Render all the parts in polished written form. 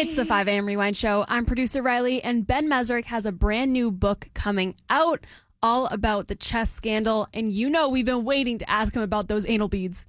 It's the 5 a.m. Rewind Show. I'm producer Riley, and Ben Mesrick has a brand new book coming out all about the chess scandal. And you know we've been waiting to ask him about those anal beads.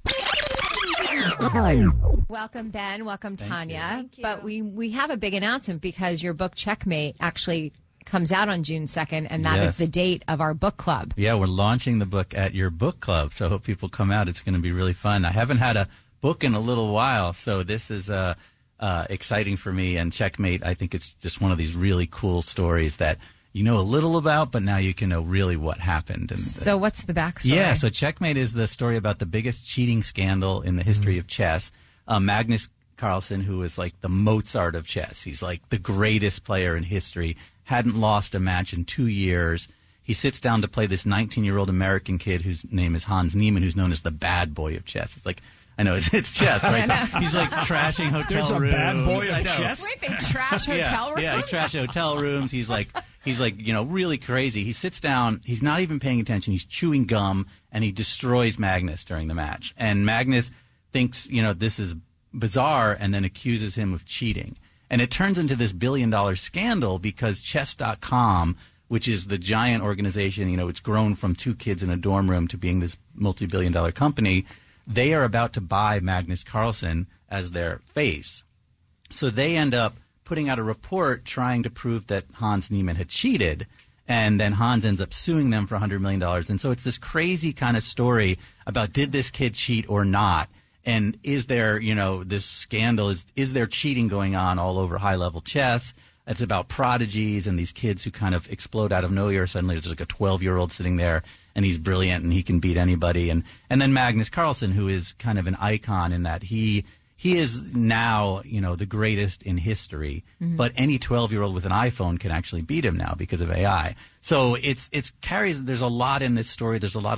Welcome, Ben. Welcome, Tanya. Thank you. But we have a big announcement because your book Checkmate actually comes out on June 2nd, and that is the date of our book club. Yeah, we're launching the book at your book club, so I hope people come out. It's going to be really fun. I haven't had a book in a little while, so this is exciting for me. And Checkmate, I think it's just one of these really cool stories that you know a little about, but now you can know really what happened. And, so what's the backstory? Yeah, so Checkmate is the story about the biggest cheating scandal in the history of chess. Magnus Carlsen, who is like the Mozart of chess. He's like the greatest player in history. Hadn't lost a match in 2 years. He sits down to play this 19-year-old American kid whose name is Hans Niemann, who's known as the bad boy of chess. It's like, I know, it's chess, right? He's like trashing hotel rooms. There's a bad boy of chess? Wait, they trash hotel rooms? Yeah, he trashed hotel rooms. He's like, you know, really crazy. He sits down. He's not even paying attention. He's chewing gum, and he destroys Magnus during the match. And Magnus thinks, you know, this is bizarre, and then accuses him of cheating. And it turns into this billion-dollar scandal because Chess.com, which is the giant organization, you know, it's grown from 2 kids in a dorm room to being this multi-billion-dollar company. They are about to buy Magnus Carlsen as their face. So they end up putting out a report trying to prove that Hans Niemann had cheated, and then Hans ends up suing them for $100 million. And so it's this crazy kind of story about did this kid cheat or not? And is there, you know, this scandal, is there cheating going on all over high-level chess? It's about prodigies and these kids who kind of explode out of nowhere. Suddenly there's like a 12-year-old sitting there, and he's brilliant, and he can beat anybody. And then Magnus Carlsen, who is kind of an icon in that he is now, you know, the greatest in history. Mm-hmm. But any 12-year-old with an iPhone can actually beat him now because of AI. So there's a lot in this story. There's a lot